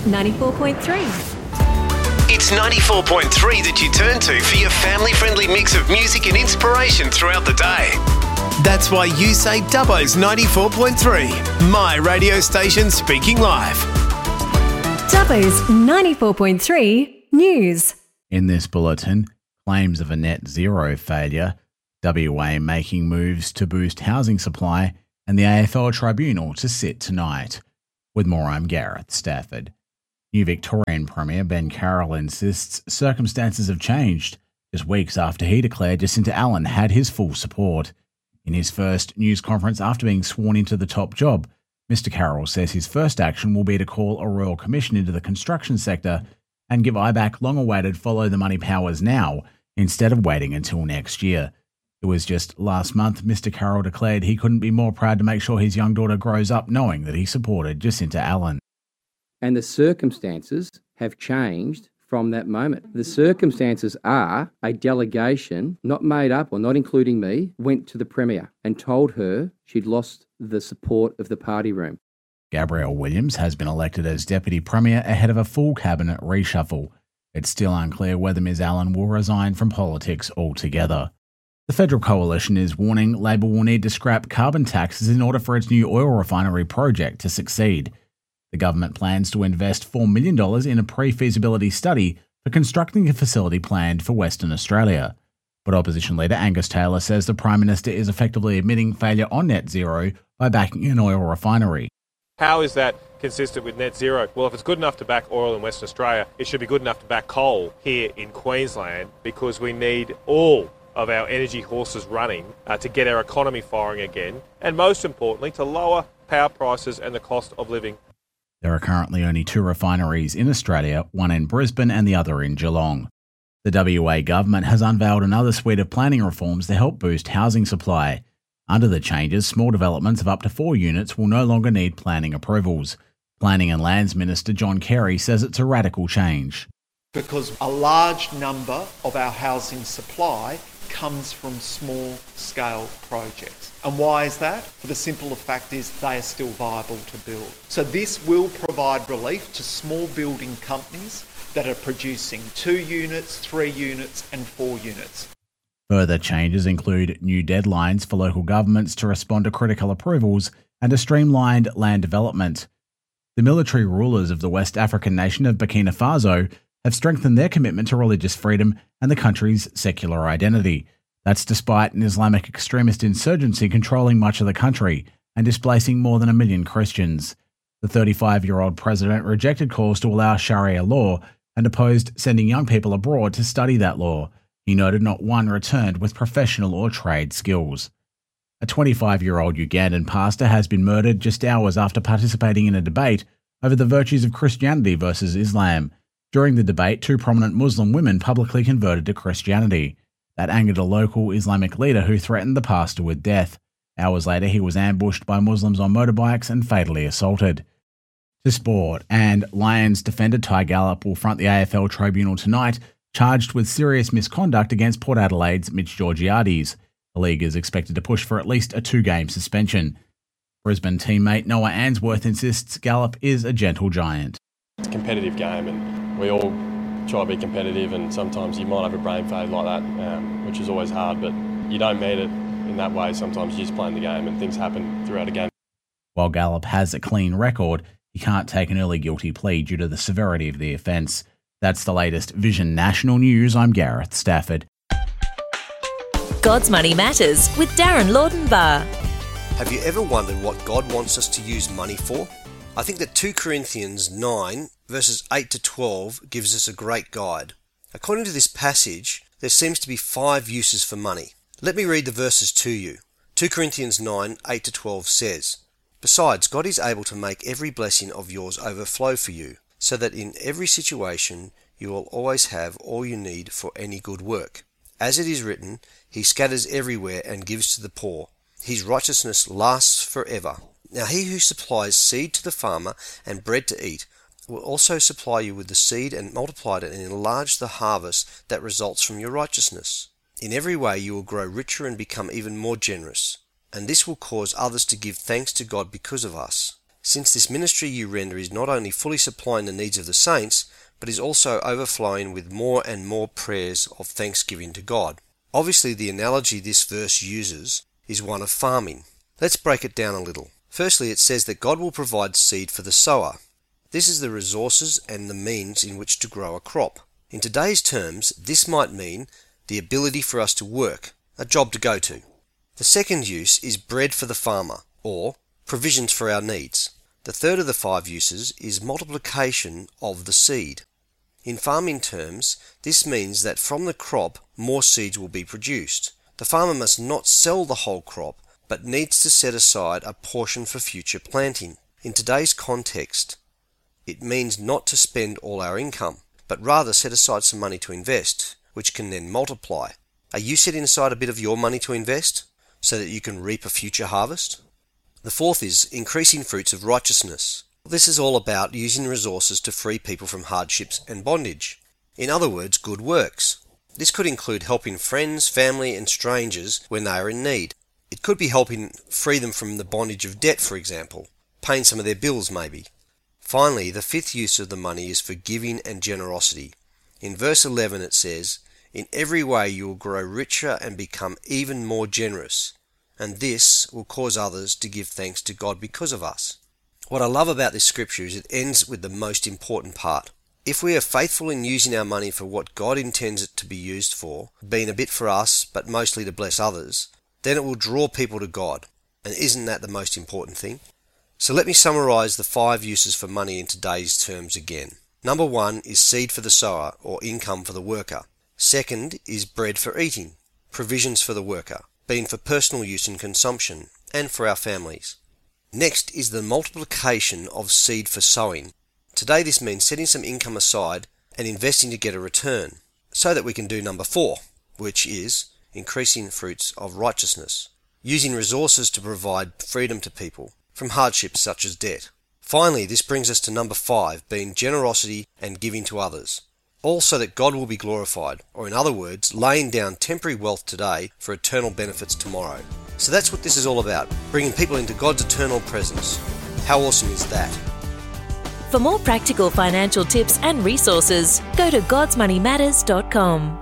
94.3. It's 94.3 that you turn to for your family-friendly mix of music and inspiration throughout the day. That's why you say Dubbo's 94.3, my radio station speaking live. Dubbo's 94.3 News. In this bulletin, claims of a net zero failure, WA making moves to boost housing supply, and the AFL Tribunal to sit tonight. With more, I'm Gareth Stafford. New Victorian Premier Ben Carroll insists circumstances have changed just weeks after he declared Jacinta Allan had his full support. In his first news conference after being sworn into the top job, Mr Carroll says his first action will be to call a royal commission into the construction sector and give IBAC long-awaited follow the money powers now instead of waiting until next year. It was just last month Mr Carroll declared he couldn't be more proud to make sure his young daughter grows up knowing that he supported Jacinta Allan. And the circumstances have changed from that moment. The circumstances are a delegation, not made up or not including me, went to the Premier and told her she'd lost the support of the party room. Gabrielle Williams has been elected as Deputy Premier ahead of a full cabinet reshuffle. It's still unclear whether Ms Allan will resign from politics altogether. The Federal Coalition is warning Labor will need to scrap carbon taxes in order for its new oil refinery project to succeed. The government plans to invest $4 million in a pre-feasibility study for constructing a facility planned for Western Australia. But opposition leader Angus Taylor says the Prime Minister is effectively admitting failure on net zero by backing an oil refinery. How is that consistent with net zero? Well, if it's good enough to back oil in Western Australia, it should be good enough to back coal here in Queensland, because we need all of our energy horses running to get our economy firing again, and most importantly, to lower power prices and the cost of living. There are currently only 2 refineries in Australia, one in Brisbane and the other in Geelong. The WA government has unveiled another suite of planning reforms to help boost housing supply. Under the changes, small developments of up to 4 units will no longer need planning approvals. Planning and Lands Minister John Kerry says it's a radical change. Because a large number of our housing supply comes from small-scale projects. And why is that? For the simple fact is they are still viable to build. So this will provide relief to small building companies that are producing 2 units, 3 units and 4 units. Further changes include new deadlines for local governments to respond to critical approvals and a streamlined land development. The military rulers of the West African nation of Burkina Faso have strengthened their commitment to religious freedom and the country's secular identity. That's despite an Islamic extremist insurgency controlling much of the country and displacing more than 1 million Christians. The 35-year-old president rejected calls to allow Sharia law and opposed sending young people abroad to study that law. He noted not one returned with professional or trade skills. A 25-year-old Ugandan pastor has been murdered just hours after participating in a debate over the virtues of Christianity versus Islam. During the debate, 2 prominent Muslim women publicly converted to Christianity. That angered a local Islamic leader who threatened the pastor with death. Hours later, he was ambushed by Muslims on motorbikes and fatally assaulted. To sport, and Lions defender Ty Gallop will front the AFL Tribunal tonight, charged with serious misconduct against Port Adelaide's Mitch Georgiades. The league is expected to push for at least a 2-game suspension. Brisbane teammate Noah Answorth insists Gallop is a gentle giant. It's a competitive game and we all try to be competitive, and sometimes you might have a brain fade like that, which is always hard, but you don't mean it in that way. Sometimes you're just playing the game and things happen throughout a game. While Gallop has a clean record, he can't take an early guilty plea due to the severity of the offence. That's the latest Vision National News. I'm Gareth Stafford. God's Money Matters with Darren Laudenbar. Have you ever wondered what God wants us to use money for? I think that 2 Corinthians 9 verses 8 to 12 gives us a great guide. According to this passage, there seems to be 5 uses for money. Let me read the verses to you. 2 Corinthians 9, 8 to 12 says, "Besides, God is able to make every blessing of yours overflow for you, so that in every situation you will always have all you need for any good work. As it is written, He scatters everywhere and gives to the poor. His righteousness lasts forever. Now he who supplies seed to the farmer and bread to eat will also supply you with the seed and multiply it and enlarge the harvest that results from your righteousness. In every way you will grow richer and become even more generous, and this will cause others to give thanks to God because of us. since this ministry you render is not only fully supplying the needs of the saints, but is also overflowing with more and more prayers of thanksgiving to God. Obviously, the analogy this verse uses is one of farming. Let's break it down a little. Firstly, it says that God will provide seed for the sower. This is the resources and the means in which to grow a crop. In today's terms, this might mean the ability for us to work, a job to go to. The second use is bread for the farmer, or provisions for our needs. The third of the 5 uses is multiplication of the seed. In farming terms, this means that from the crop, more seeds will be produced. The farmer must not sell the whole crop, but needs to set aside a portion for future planting. In today's context, it means not to spend all our income, but rather set aside some money to invest, which can then multiply. Are you setting aside a bit of your money to invest so that you can reap a future harvest? The fourth is increasing fruits of righteousness. This is all about using resources to free people from hardships and bondage. In other words, good works. This could include helping friends, family and strangers when they are in need. It could be helping free them from the bondage of debt, for example, paying some of their bills maybe. Finally, the 5th use of the money is for giving and generosity. In verse 11 it says, "In every way you will grow richer and become even more generous, and this will cause others to give thanks to God because of us." What I love about this scripture is it ends with the most important part. If we are faithful in using our money for what God intends it to be used for, being a bit for us but mostly to bless others, then it will draw people to God. And isn't that the most important thing? So let me summarize the 5 uses for money in today's terms again. Number 1 is seed for the sower, or income for the worker. Second is bread for eating, provisions for the worker, being for personal use and consumption, and for our families. Next is the multiplication of seed for sowing. Today this means setting some income aside and investing to get a return, so that we can do number 4, which is increasing fruits of righteousness, using resources to provide freedom to people from hardships such as debt. Finally, this brings us to number 5, being generosity and giving to others, all so that God will be glorified, or in other words, laying down temporary wealth today for eternal benefits tomorrow. So that's what this is all about, bringing people into God's eternal presence. How awesome is that? For more practical financial tips and resources, go to godsmoneymatters.com.